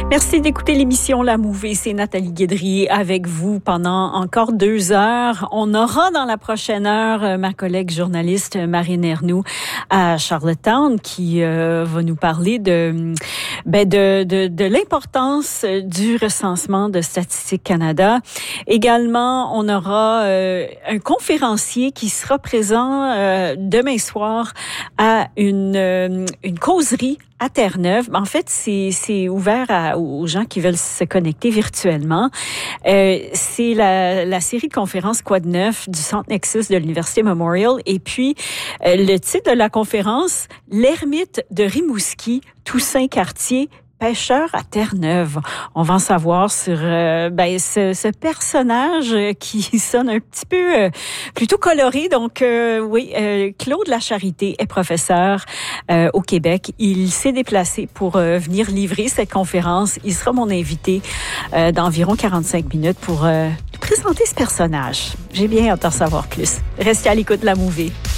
Merci d'écouter l'émission La Mouvée. C'est Nathalie Guédry avec vous pendant encore 2 heures. On aura dans la prochaine heure ma collègue journaliste Marine Ernoult à Charlottetown qui va nous parler de l'importance du recensement de Statistique Canada. Également, on aura un conférencier qui sera présent demain soir à une causerie à Terre-Neuve. En fait, c'est ouvert aux gens qui veulent se connecter virtuellement. C'est la série de conférences Quoi de neuf du Centre Nexus de l'Université Memorial. Et puis, le titre de la conférence, L'ermite de Rimouski, Toussaint Cartier, pêcheur à Terre-Neuve. On va en savoir sur ce personnage qui sonne un petit peu plutôt coloré. Donc Claude Lacharité est professeur au Québec. Il s'est déplacé pour venir livrer cette conférence. Il sera mon invité d'environ 45 minutes pour présenter ce personnage. J'ai bien hâte d'en savoir plus. Restez à l'écoute de La Mouvée.